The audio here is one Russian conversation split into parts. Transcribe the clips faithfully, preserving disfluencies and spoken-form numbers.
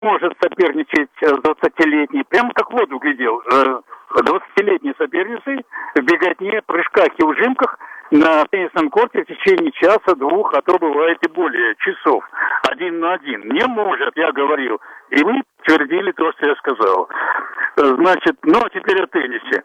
может соперничать с двадцатилетней, прямо как в воду глядел, двадцатилетней соперницей в беготне, прыжках и ужимках на теннисном корте в течение часа, двух, а то бывает и более часов, один на один. Не может, я говорил. И вы твердили то, что я сказал. Значит, ну а теперь о теннисе.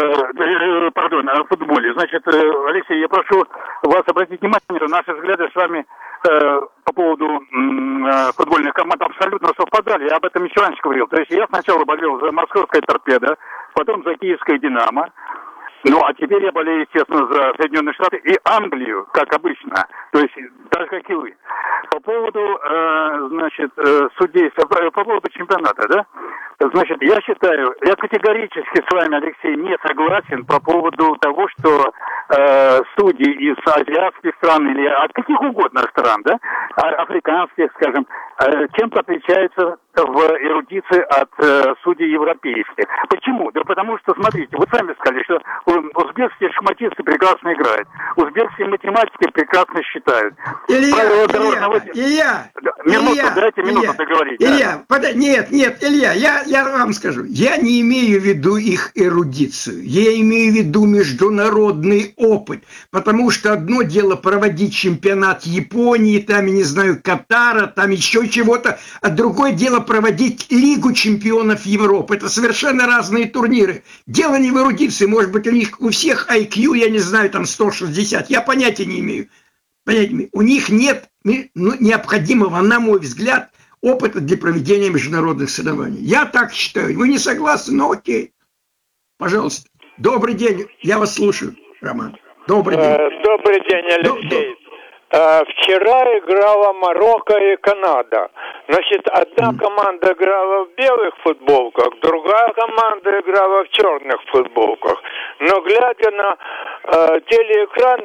Э, пардон, о футболе. Значит, Алексей, я прошу вас обратить внимание, что наши взгляды с вами э, по поводу э, футбольных команд абсолютно совпадали. Я об этом еще раньше говорил. То есть я сначала болел за московское «Торпедо», потом за киевское «Динамо». Ну, а теперь я болею, естественно, за Соединенные Штаты и Англию, как обычно. То есть, так же, как и вы. По поводу, э, значит, э, судейства, по поводу чемпионата, да? Значит, я считаю, я категорически с вами, Алексей, не согласен по поводу того, что э, судьи из азиатских стран или от каких угодно стран, да, африканских, скажем, э, чем-то отличаются в эрудиции от э, судей европейских. Почему? Да потому что, смотрите, вы сами сказали, что узбекские шахматисты прекрасно играют, узбекские математики прекрасно считают. Илья, Илья, Илья, минуту, Илья, дайте минуту Илья, договорить. Илья, да? под... нет, нет, Илья, я, я вам скажу, я не имею в виду их эрудицию, я имею в виду международный опыт, потому что одно дело проводить чемпионат Японии, там, я не знаю, Катара, там еще чего-то, а другое дело проводить Лигу чемпионов Европы. Это совершенно разные турниры. Дело не в эрудиции, может быть, у них у всех ай кью, я не знаю, там сто шестьдесят, я понятия не имею. Понятия не имею. У них нет ну, необходимого, на мой взгляд, опыта для проведения международных соревнований. Я так считаю. Вы не согласны? Ну окей. Пожалуйста. Добрый день. Я вас слушаю, Роман. Добрый день. Добрый день, Алексей. Вчера играла Марокко и Канада. Значит, одна команда играла в белых футболках, другая команда играла в черных футболках. Но глядя на э, телеэкран,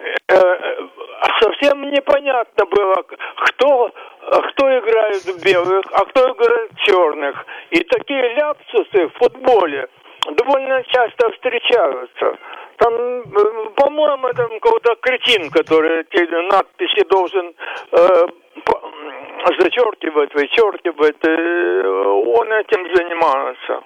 э, совсем непонятно было, кто, кто играет в белых, а кто играет в черных. И такие ляпсусы в футболе довольно часто встречаются. Там, по-моему, это какой-то кретин, который эти надписи должен э, зачеркивать, вычеркивать. Э, он этим занимается.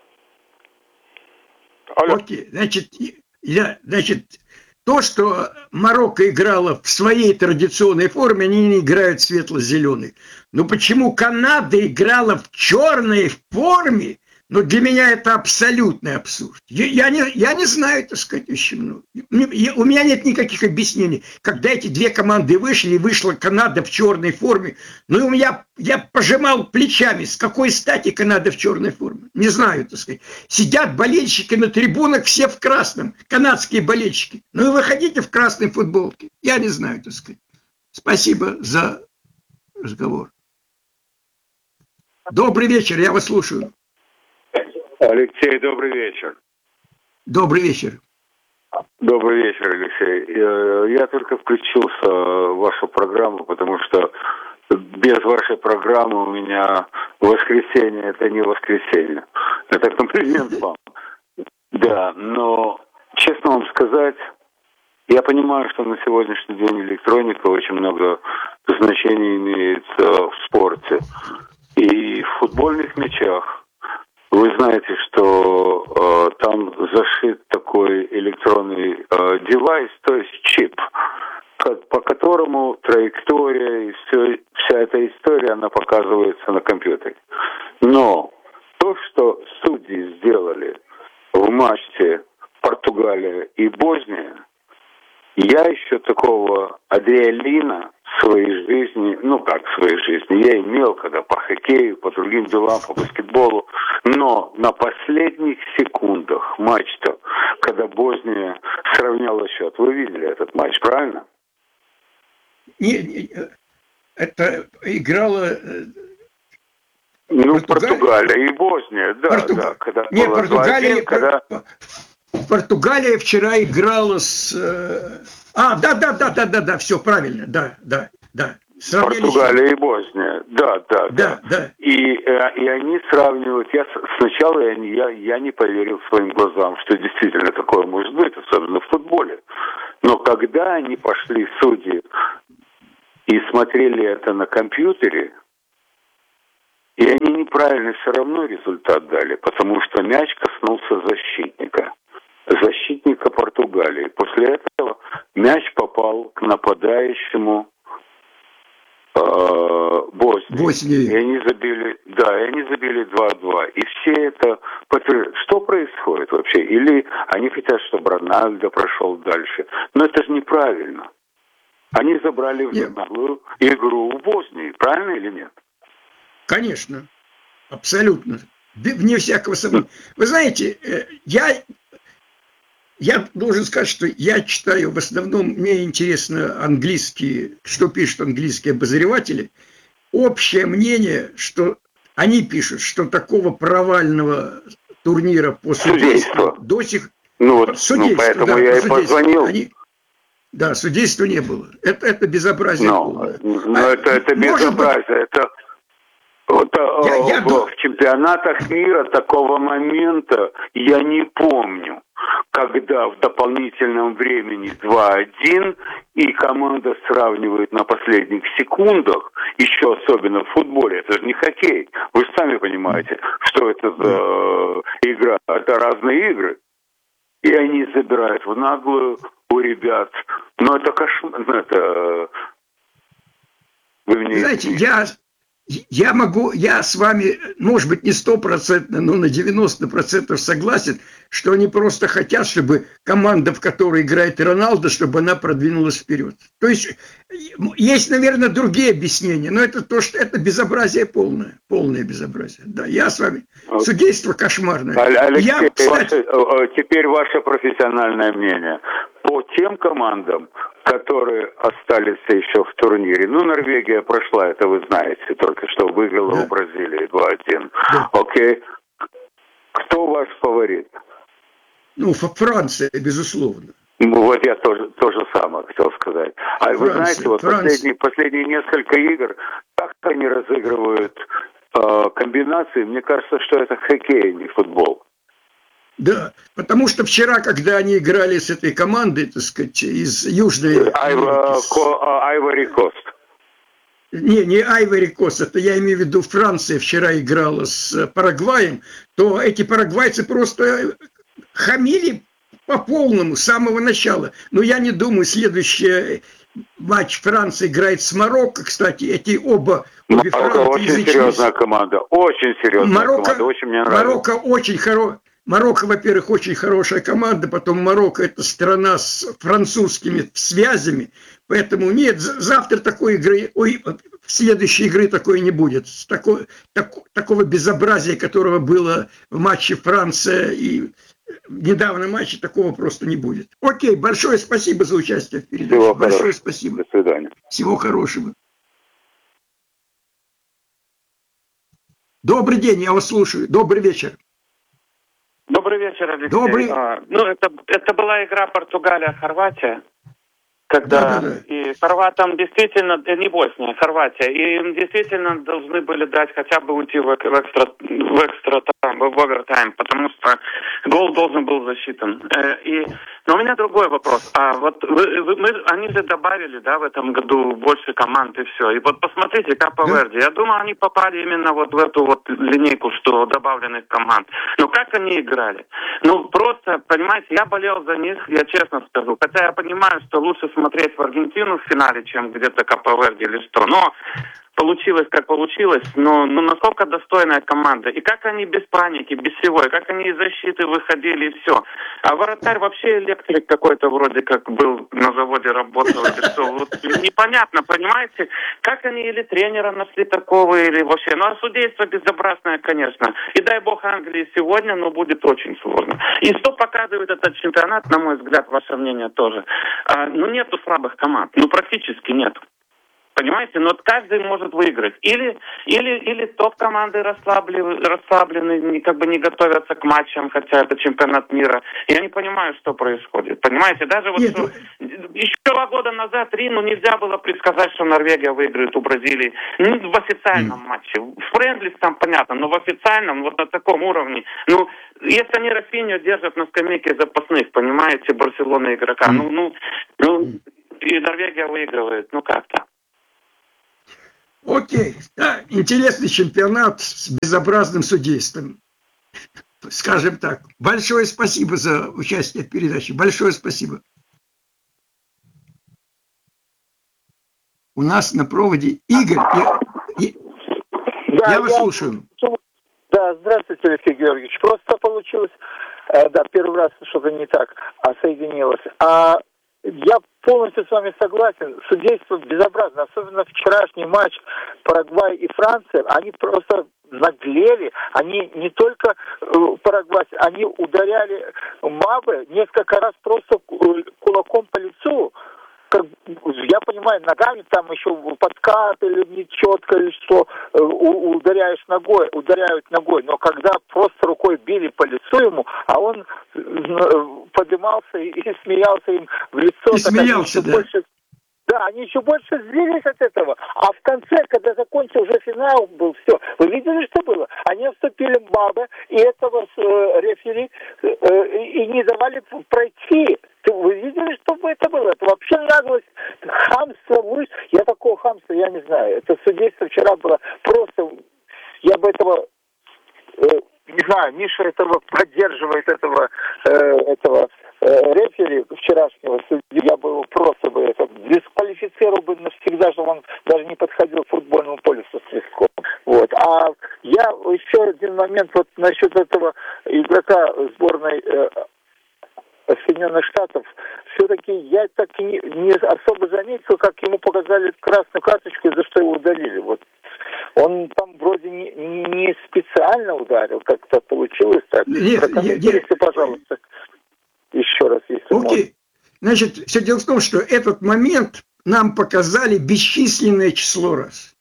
Алло. Окей, значит, я, значит, то, что Марокко играла в своей традиционной форме, они не играют светло-зеленый. Но почему Канада играла в черной форме? Но для меня это абсолютный абсурд. Я, я, не, я не знаю, так сказать, еще. Ну, я, у меня нет никаких объяснений. Когда эти две команды вышли, и вышла Канада в черной форме, ну, у меня, я пожимал плечами, с какой стати Канада в черной форме. Не знаю, так сказать. Сидят болельщики на трибунах, все в красном, канадские болельщики. Ну, и выходите в красной футболке. Я не знаю, так сказать. Спасибо за разговор. Добрый вечер, я вас слушаю. Алексей, добрый вечер. Добрый вечер. Добрый вечер, Алексей. Я только включился в вашу программу, потому что без вашей программы у меня воскресенье – это не воскресенье. Это комплимент вам. Да, но, честно вам сказать, я понимаю, что на сегодняшний день электроника очень много значений имеет в спорте. И в футбольных мячах вы знаете, что э, там зашит такой электронный э, девайс, то есть чип, как, по которому траектория и все, вся эта история, она показывается на компьютере. Но то, что судьи сделали в матче Португалия и Босния, я еще такого адреналина в своей жизни, ну как в своей жизни, я имел, когда по хоккею, по другим делам, по баскетболу, но на последних секундах матча, когда Босния сравняла счет, вы видели этот матч, правильно? Не, не, это играла... Ну, Португалия, Португалия и Босния, да, Португ... да. Когда не, было Португалия, два-один, когда... Португалия вчера играла с... А, да, да, да, да, да, да, все правильно, да, да, да. Сравнили Португалия и Босния, да, да, да. да. да. И, и они сравнивают, я сначала я, я, я не поверил своим глазам, что действительно такое может быть, особенно в футболе. Но когда они пошли судьи и смотрели это на компьютере, и они неправильный все равно результат дали, потому что мяч коснулся защитника. Защитника Португалии. После этого мяч попал к нападающему э, Боснии. Боснии. И они забили, да, и они забили два-два. И все это подтверждают. Что происходит вообще? Или они хотят, чтобы Рональдо прошел дальше? Но это же неправильно. Они забрали в наглую игру в Боснии. Правильно или нет? Конечно. Абсолютно. Вне всякого сомнения. Вы знаете, я... Я должен сказать, что я читаю в основном, мне интересно английские, что пишут английские обозреватели. Общее мнение, что они пишут, что такого провального турнира по судейству до сих ну, вот, ну, поэтому да, я и позвонил. Они, да, судейства не было. Это, это безобразие. Но, но а, это, это безобразие. Быть, это... Вот, я, в, я... в чемпионатах мира такого момента я не помню, когда в дополнительном времени два-один и команда сравнивает на последних секундах, еще особенно в футболе, это же не хоккей, вы сами понимаете, что это за игра, это разные игры, и они забирают в наглую у ребят, но это кошмар, это... Вы мне... Знаете, я... Я могу, я с вами, может быть, не стопроцентно, но на девяносто процентов согласен, что они просто хотят, чтобы команда, в которой играет Роналдо, чтобы она продвинулась вперед. То есть, есть, наверное, другие объяснения, но это то, что это безобразие полное, полное безобразие. Да, я с вами. Судейство кошмарное. Алексей, я, кстати... ваше, теперь ваше профессиональное мнение. По тем командам, которые остались еще в турнире. Ну, Норвегия прошла, это вы знаете, только что выиграла да. у Бразилии два-один. Да. Окей. Кто ваш фаворит? Ну, Франция, безусловно. Ну, вот я тоже то же самое хотел сказать. А Франция, вы знаете, вот последние, последние несколько игр, как они разыгрывают э, комбинации, мне кажется, что это хоккей, а не футбол. Да, потому что вчера, когда они играли с этой командой, так сказать, из Южной Айвори Кост. Не, не Айвори Кост, это я имею в виду Франция вчера играла с Парагваем, то эти парагвайцы просто хамили по полному с самого начала. Но я не думаю, следующий матч Франции играет с Марокко, кстати, эти оба... Обе Марокко очень серьезная команда, очень серьезная Марокко, команда, очень мне нравится. Марокко очень хорошая. Марокко, во-первых, очень хорошая команда, потом Марокко – это страна с французскими связями, поэтому нет, завтра такой игры, ой, следующей игры такой не будет. Такой, так, такого безобразия, которого было в матче Франция и в недавнем матче, такого просто не будет. Окей, большое спасибо за участие в передаче. Всего большое хорошего. Спасибо. До свидания. Всего хорошего. Добрый день, я вас слушаю. Добрый вечер. Добрый вечер, Алексей. Добрый. А, ну, это, это была игра Португалия-Хорватия, когда да, да, да. и хорватам действительно, не Босния, Хорватия, и им действительно должны были дать хотя бы уйти в, в экстра, в экстра тайм, в овертайм, потому что гол должен был засчитан. И, но у меня другой вопрос. А вот вы, вы, мы, они же добавили, да, в этом году больше команд и все. И вот посмотрите, Капо Верде. Я думаю, они попали именно вот в эту вот линейку, что добавленных команд. Но как они играли? Ну, просто, понимаете, я болел за них, я честно скажу. Хотя я понимаю, что лучше смотреть в Аргентину в финале, чем где-то Капо Верде или что. Но получилось, как получилось, но, но насколько достойная команда. И как они без паники, без всего, и как они из защиты выходили, и все. А вратарь вообще электрик какой-то вроде как был на заводе, работал, или что. Вот непонятно, понимаете, как они или тренера нашли такого, или вообще. Ну, а судейство безобразное, конечно. И дай бог Англии сегодня, но будет очень сложно. И что показывает этот чемпионат, на мой взгляд, ваше мнение тоже. А, ну, нету слабых команд. Ну, практически нету. Понимаете, но каждый может выиграть. Или, или, или топ-команды расслаблены, расслаблены, как бы не готовятся к матчам, хотя это чемпионат мира. Я не понимаю, что происходит. Понимаете, даже вот что, еще два года назад, три, ну нельзя было предсказать, что Норвегия выиграет у Бразилии. Ну, в официальном mm. матче. В френдлис там понятно, но в официальном, вот на таком уровне. Ну, если они Рафинью держат на скамейке запасных, понимаете, Барселона игрока, mm. ну, ну, ну, и Норвегия выигрывает, ну как-то. Окей, да, интересный чемпионат с безобразным судейством. Скажем так. Большое спасибо за участие в передаче. Большое спасибо. У нас на проводе Игорь. Я, я, да, я вас я, слушаю. Да, здравствуйте, Алексей Георгиевич. Просто получилось, э, да, первый раз что-то не так а, соединилось. А я полностью с вами согласен. Судейство безобразно. Особенно вчерашний матч Парагвай и Франция. Они просто наглели. Они не только э, Парагвай, они ударяли Мабе несколько раз просто кулаком по лицу. Как, я понимаю, ногами там еще подкат или нечетко, или что, э, ударяешь ногой, ударяют ногой, но когда просто рукой били по лицу ему, а он э, поднимался и, и смеялся им в лицо. И смеялся, да. Больше, да, они еще больше злились от этого. А в конце, когда закончился уже финал был, все, вы видели, что было? Они вступили в Мабе, и этого э, рефери э, и не давали пройти. Вы видели, что это было? Это вообще наглость, хамство, мышь. Я такого хамства, я не знаю. Это судейство вчера было просто... Я бы этого... Э, не знаю, Миша этого поддерживает, этого, э, этого э, рефери вчерашнего судьи. Я бы его просто бы это, дисквалифицировал бы навсегда, чтобы он даже не подходил к футбольному полю со свистком. Вот. А я еще один момент вот насчет этого игрока сборной... Э, Соединенных Штатов, все-таки я так и не, не особо заметил, как ему показали красную карточку, за что его удалили. Вот он там вроде не, не специально ударил, как-то получилось так. Нет, Прокомментируйте, пожалуйста, еще раз, если Окей. можно. Значит, все дело в том, что этот момент нам показали бесчисленное число раз.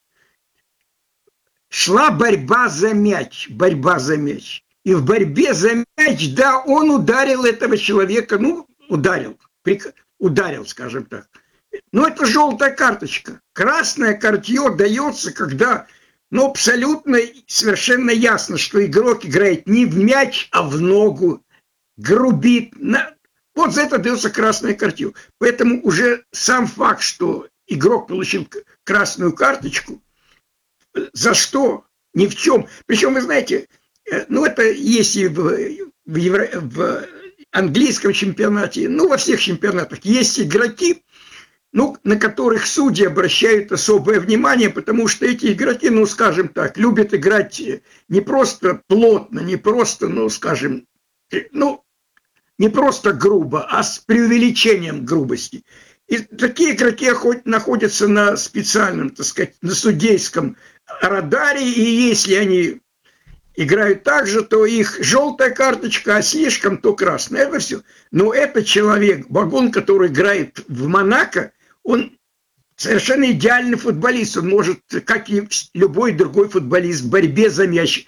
Шла борьба за мяч, борьба за мяч. И в борьбе за мяч, да, он ударил этого человека, ну, ударил, ударил, скажем так. Но это желтая карточка. Красная картье дается, когда, ну, абсолютно совершенно ясно, что игрок играет не в мяч, а в ногу, грубит. Вот за это дается красная картье. Поэтому уже сам факт, что игрок получил красную карточку, за что? Ни в чем. Причем, вы знаете... Ну, это есть и в, в, евро, в английском чемпионате, ну, во всех чемпионатах. Есть игроки, ну, на которых судьи обращают особое внимание, потому что эти игроки, ну, скажем так, любят играть не просто плотно, не просто, ну, скажем, ну, не просто грубо, а с преувеличением грубости. И такие игроки находятся на специальном, так сказать, на судейском радаре, и если они... играют так же, то их желтая карточка, а слишком, то красная. Это все. Но этот человек, Багон, который играет в Монако, он совершенно идеальный футболист. Он может, как и любой другой футболист, в борьбе за мяч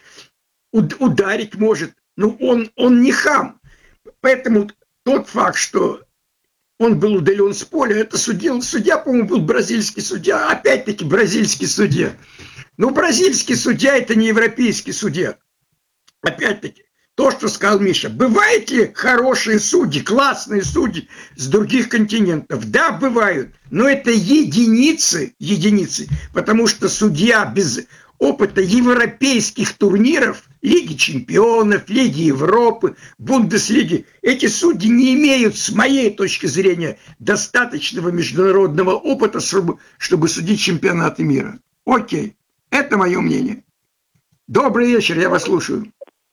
ударить может. Но он, он не хам. Поэтому тот факт, что он был удален с поля, это судил, судья, по-моему, был бразильский судья. Опять-таки бразильский судья. Но бразильский судья – это не европейский судья. Опять-таки, то, что сказал Миша. Бывают ли хорошие судьи, классные судьи с других континентов? Да, бывают. Но это единицы, единицы. Потому что судья без опыта европейских турниров, Лиги чемпионов, Лиги Европы, Бундеслиги, эти судьи не имеют, с моей точки зрения, достаточного международного опыта, чтобы, чтобы судить чемпионаты мира. Окей. Это мое мнение. Добрый вечер, я вас слушаю.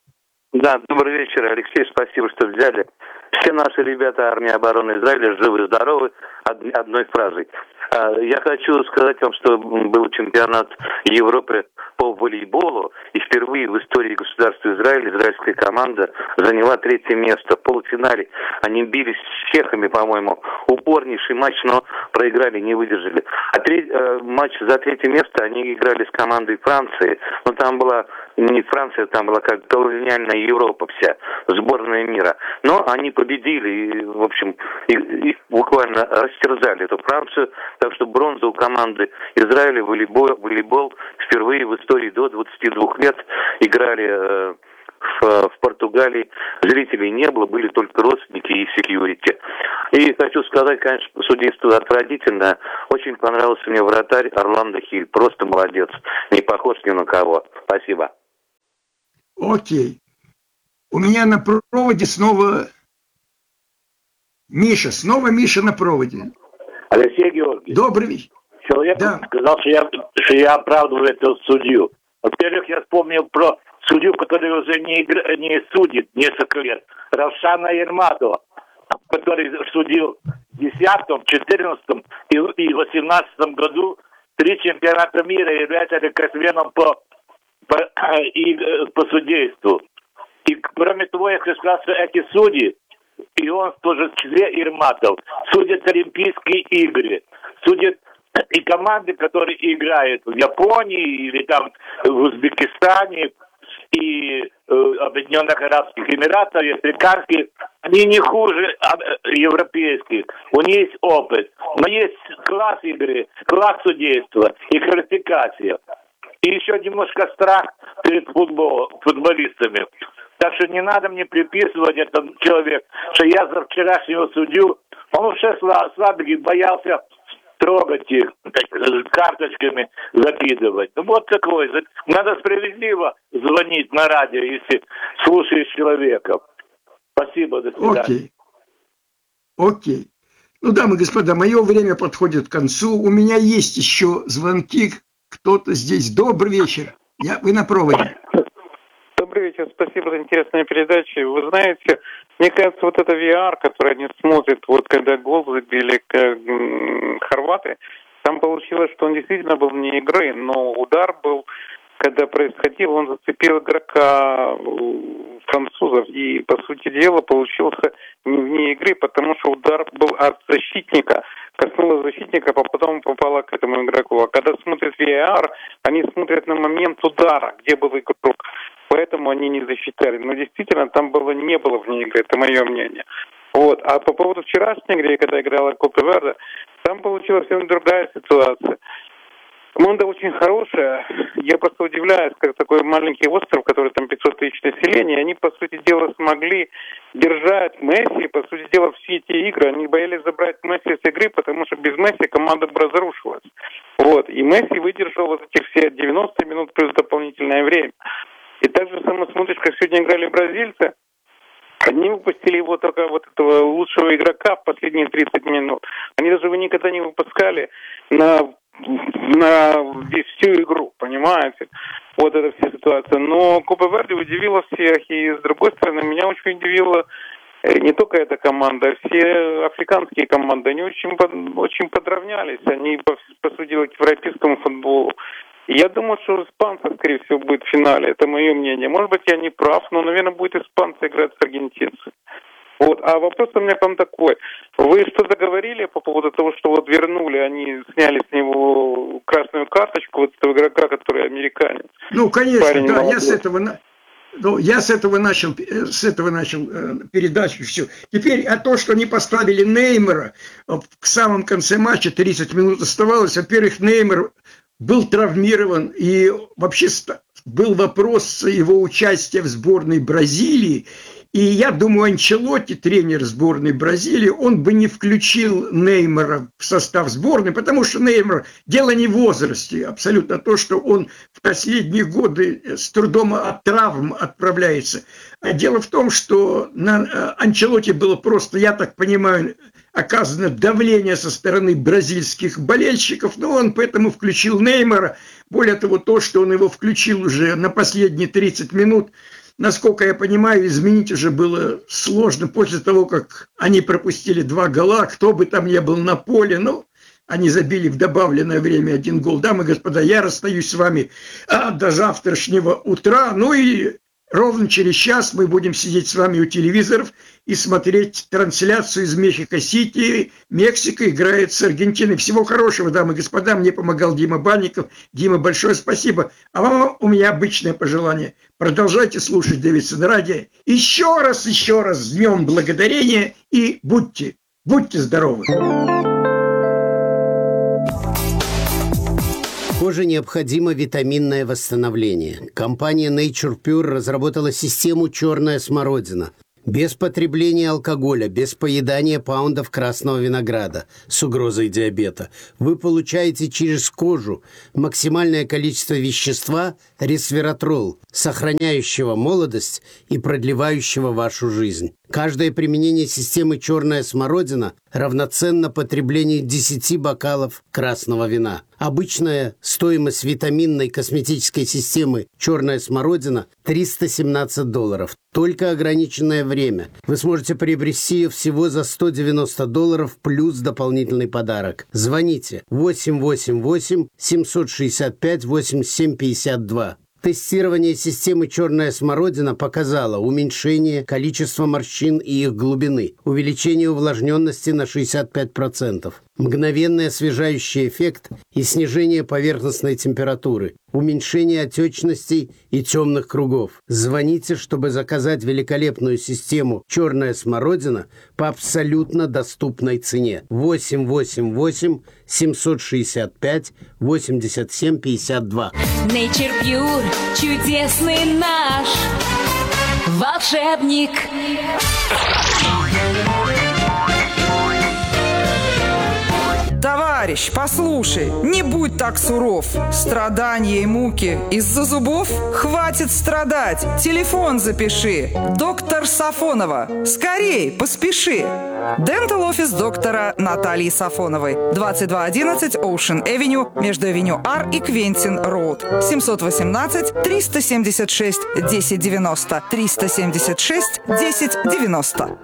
Да, добрый вечер, Алексей, спасибо, что взяли. Все наши ребята армии обороны Израиля живы-здоровы одной фразой. Я хочу сказать вам, что был чемпионат Европы по волейболу, и впервые в истории государства Израиль израильская команда заняла третье место. В полуфинале они бились с чехами, по-моему, упорнейший матч, но проиграли, не выдержали. А треть, э, матч за третье место они играли с командой Франции, но там была не Франция, там была как колониальная Европа вся, сборная мира. Но они победили, и, в общем, их, их буквально растерзали, эту Францию. Так что бронза у команды Израиля, волейбол, волейбол впервые в истории до двадцати двух лет играли э, в, в Португалии зрителей не было, были только родственники и секьюрити. И хочу сказать, конечно, судейство отвратительное. Очень понравился мне вратарь Орландо Хиль. Просто молодец. Не похож ни на кого. Спасибо. Окей. У меня на проводе снова Миша. Снова Миша на проводе. Алексей Георгиевич. Добрый вечер. Человек да. сказал, что я, что я оправдываю этого судью. Во-первых, я вспомнил про судью, который уже не, игра, не судит несколько лет. Равшана Ерматова, который судил в десятом, четырнадцатом и восемнадцатом году три чемпионата мира, является рекордсменом по, по, и, по судейству. И кроме того, я хочу сказать, что эти судьи, и он тоже в числе Ерматов, судят Олимпийские игры, судят и команды, которые играют в Японии или там в Узбекистане и э, Объединенных Арабских Эмиратах, и африканских, они не хуже европейских. У них есть опыт, но есть класс игры, класс судейства и квалификация. И еще немножко страх перед футбол, футболистами. Так что не надо мне приписывать этому человеку, что я за вчерашнего судью, он уже слабый, боялся трогать их, карточками закидывать. Ну вот такой. Надо справедливо звонить на радио, если слушаешь человека. Спасибо, до свидания. Окей. Окей. Ну, дамы и господа, мое время подходит к концу. У меня есть еще звонки. Кто-то здесь. Добрый вечер. Я, вы на проводе. Добрый вечер, спасибо за интересную передачу. Вы знаете, мне кажется, вот это ви ар, который они смотрят, вот когда гол забили хорваты, там получилось, что он действительно был вне игры, но удар был, когда происходил, он зацепил игрока французов, и, по сути дела, получился не вне игры, потому что удар был от защитника, коснулась защитника, а потом попала к этому игроку. А когда смотрят ви ар, они смотрят на момент удара, где был игрок. Поэтому они не засчитали. Но действительно, там было, не было вне игры, это мое мнение. Вот. А по поводу вчерашней игры, когда играла Копа Верде, там получилась совсем другая ситуация. Команда очень хорошая. Я просто удивляюсь, как такой маленький остров, который там пятьсот тысяч населения, они, по сути дела, смогли держать Месси. По сути дела, все эти игры, они боялись забрать Месси с игры, потому что без Месси команда бы разрушилась. Вот. И Месси выдержал вот эти все девяносто минут плюс дополнительное время. И так же само смотришь, как сегодня играли бразильцы. Они выпустили его только вот этого лучшего игрока в последние тридцать минут. Они даже его никогда не выпускали на, на всю игру, понимаете? Вот эта вся ситуация. Но Копа Верде удивила всех. И с другой стороны, меня очень удивила не только эта команда, а все африканские команды. Они очень, очень подравнялись. Они, по, по сути дела, к европейскому футболу. Я думаю, что испанцы, скорее всего, будет в финале. Это мое мнение. Может быть, я не прав, но, наверное, будет испанцы играть с аргентинцами. Вот. А вопрос у меня к вам такой. Вы что-то говорили по поводу того, что вот вернули, они сняли с него красную карточку, вот этого игрока, который американец? Ну, конечно, парень да. Молодой. Я с этого... Ну, я с этого начал, с этого начал э, передачу, все. Теперь, а то, что они поставили Неймара в самом конце матча, тридцать минут оставалось, во-первых, Неймар был травмирован, и вообще был вопрос его участия в сборной Бразилии. И я думаю, Анчелотти, тренер сборной Бразилии, он бы не включил Неймара в состав сборной, потому что Неймар, дело не в возрасте, абсолютно то, что он в последние годы с трудом от травм отправляется. А дело в том, что на Анчелотти было просто, я так понимаю, оказано давление со стороны бразильских болельщиков, но он поэтому включил Неймара. Более того, то, что он его включил уже на последние тридцать минут, насколько я понимаю, изменить уже было сложно после того, как они пропустили два гола, кто бы там ни был на поле, ну, они забили в добавленное время один гол. Дамы и господа, я расстаюсь с вами а, до завтрашнего утра, ну и ровно через час мы будем сидеть с вами у телевизоров и смотреть трансляцию из Мехико-Сити. Мексика играет с Аргентиной. Всего хорошего, дамы и господа. Мне помогал Дима Банников. Дима, большое спасибо. А вам у меня обычное пожелание. Продолжайте слушать Дэвидсон радио. Еще раз, еще раз с Днем Благодарения и будьте, будьте здоровы. Коже необходимо витаминное восстановление. Компания Nature Pure разработала систему «Черная смородина». Без потребления алкоголя, без поедания паундов красного винограда с угрозой диабета вы получаете через кожу максимальное количество вещества ресвератрол, сохраняющего молодость и продлевающего вашу жизнь. Каждое применение системы «Черная смородина» равноценно потреблению десяти бокалов красного вина. Обычная стоимость витаминной косметической системы «Черная смородина» – триста семнадцать долларов. Только ограниченное время. Вы сможете приобрести ее всего за сто девяносто долларов плюс дополнительный подарок. Звоните восемь восемь восемь семь шесть пять восемьдесят семь пятьдесят два. Тестирование системы «Черная смородина» показало уменьшение количества морщин и их глубины, увеличение увлажненности на шестьдесят пять процентов, мгновенный освежающий эффект и снижение поверхностной температуры, уменьшение отечностей и темных кругов. Звоните, чтобы заказать великолепную систему «Черная смородина» по абсолютно доступной цене. восемь восемь восемь семь шесть пять восемьдесят семь пятьдесят два. Nature Pure, чудесный наш волшебник. Товарищ, послушай, не будь так суров. Страдания и муки из-за зубов? Хватит страдать. Телефон запиши. Доктор Сафонова. Скорей, поспеши. Дентал офис доктора Натальи Сафоновой. двадцать два одиннадцать Ocean Avenue между Авеню Ар и Квентин Роуд. семьсот восемнадцать триста семьдесят шесть десять девяносто. триста семьдесят шесть десять девяносто.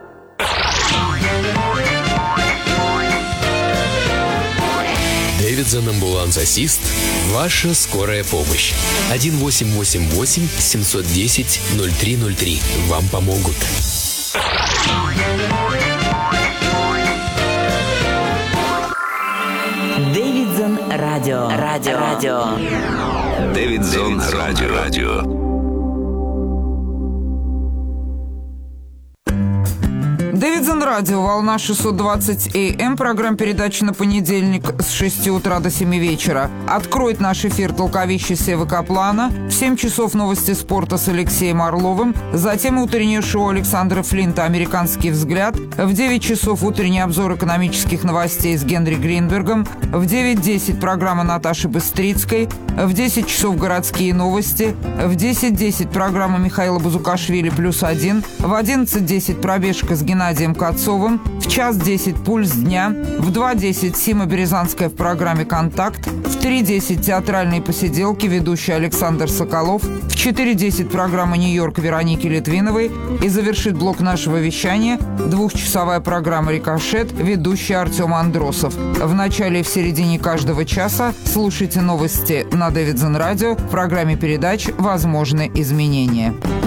Дэвидсон Амбуланс Ассист. Ваша скорая помощь. один восемь восемь восемь семь один ноль ноль три ноль три. Вам помогут. Дэвидсон Радио. Радио. Радио. Дэвидсон Радио. Радио. Дэвидсон Радио, волна шестьсот двадцать эй эм, программа передачи на понедельник с шести утра до семи вечера. Откроет наш эфир толковище Севы Каплана. В семь часов новости спорта с Алексеем Орловым. Затем утреннее шоу Александра Флинта «Американский взгляд». В девять часов утренний обзор экономических новостей с Генри Гринбергом. В девять десять программа Наташи Быстрицкой. В десять часов городские новости. В десять десять программа Михаила Бузукашвили «Плюс один». В одиннадцать десять пробежка с Геннадием Кацовым. В час десять «Пульс дня». В два десять Сима Березанская в программе «Контакт». В три десять театральные посиделки, ведущий Александр Соколов. В четыре десять программа «Нью-Йорк» Вероники Литвиновой. И завершит блок нашего вещания двухчасовая программа «Рикошет», ведущий Артем Андросов. В начале и в середине каждого часа слушайте новости на Дэвидсон Радио в программе передач «Возможны изменения».